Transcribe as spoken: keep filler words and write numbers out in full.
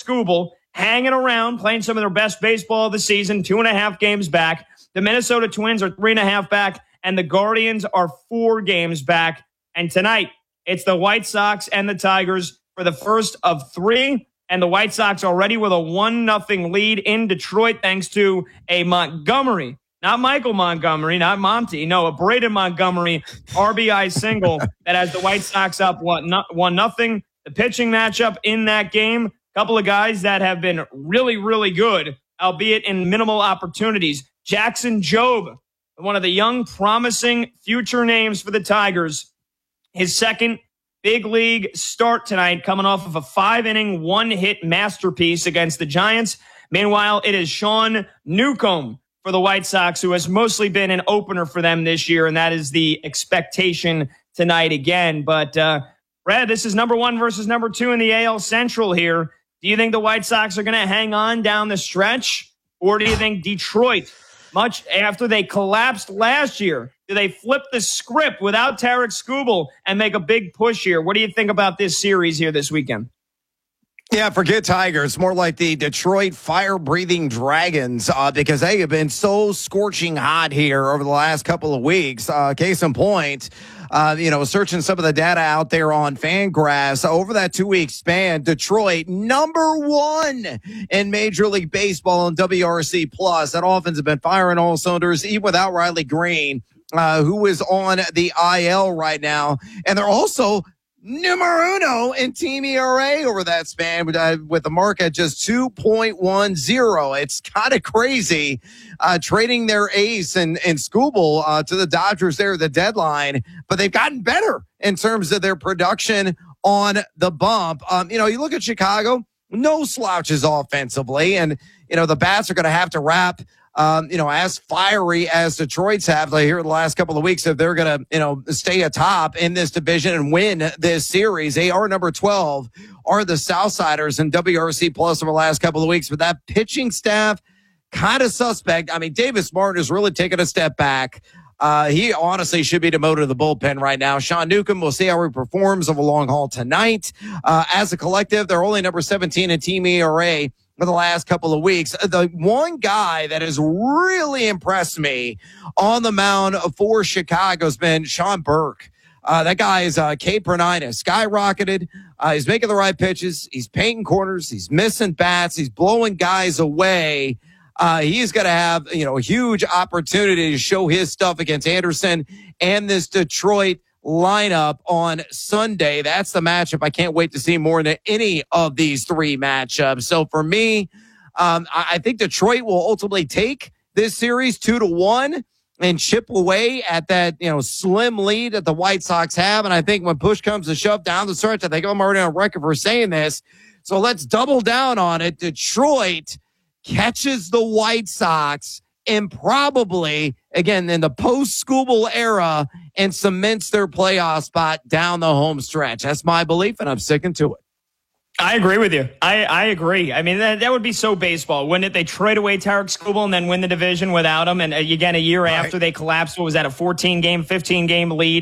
Skubal hanging around, playing some of their best baseball of the season, two and a half games back. The Minnesota Twins are three and a half back, and the Guardians are four games back. And tonight, it's the White Sox and the Tigers for the first of three. And the White Sox already with a one nothing lead in Detroit thanks to a Montgomery, not Michael Montgomery, not Monty, no, a Braden Montgomery R B I single that has the White Sox up one nothing. The pitching matchup in that game, a couple of guys that have been really, really good, albeit in minimal opportunities. Jackson Jobe, one of the young, promising future names for the Tigers, his second big league start tonight, coming off of a five-inning, one-hit masterpiece against the Giants. Meanwhile, it is Sean Newcomb for the White Sox, who has mostly been an opener for them this year, and that is the expectation tonight again. But, uh, Brad, this is number one versus number two in the A L Central here. Do you think the White Sox are going to hang on down the stretch, or do you think Detroit, much after they collapsed last year, do they flip the script without Tarik Skubal and make a big push here? What do you think about this series here this weekend? Yeah, forget Tigers. More like the Detroit fire-breathing Dragons uh, because they have been so scorching hot here over the last couple of weeks. Uh, case in point, uh, you know, searching some of the data out there on Fangraphs over that two-week span, Detroit number one in Major League Baseball and W R C plus. That offense has been firing all cylinders, even without Riley Green, uh, who is on the I L right now. And they're also numero uno in team E R A over that span with, uh, with the mark at just two point one oh. It's kind of crazy uh, trading their ace and, and Skubal uh, to the Dodgers there at the deadline, but they've gotten better in terms of their production on the bump. Um, you know, you look at Chicago, no slouches offensively, and, you know, the bats are going to have to wrap Um, you know, as fiery as Detroit's have like, here in the last couple of weeks, if they're going to, you know, stay atop in this division and win this series. They are number twelve, are the Southsiders in W R C plus over the last couple of weeks. But that pitching staff, kind of suspect. I mean, Davis Martin has really taken a step back. Uh, he honestly should be demoted to the bullpen right now. Sean Newcomb, we'll see how he performs over the long haul tonight. Uh, as a collective, they're only number seventeen in team E R A for the last couple of weeks. The one guy that has really impressed me on the mound for Chicago has been Sean Burke. Uh, that guy is uh, K per nine has skyrocketed. Uh, he's making the right pitches. He's painting corners. He's missing bats. He's blowing guys away. Uh, he's going to have, you know, a huge opportunity to show his stuff against Anderson and this Detroit lineup on Sunday. That's the matchup I can't wait to see more than any of these three matchups. So for me, um, I, I think Detroit will ultimately take this series two to one and chip away at that, you know, slim lead that the White Sox have. And I think when push comes to shove down the stretch, I think I'm already on record for saying this. So let's double down on it. Detroit catches the White Sox and probably, again, in the post-Skubal era, and cements their playoff spot down the home stretch. That's my belief, and I'm sticking to it. I agree with you. I, I agree. I mean, that, that would be so baseball, wouldn't it? They trade away Tarik Skubal and then win the division without him. And again, a year right. after they collapsed, what was that, a fourteen-game, fifteen-game lead?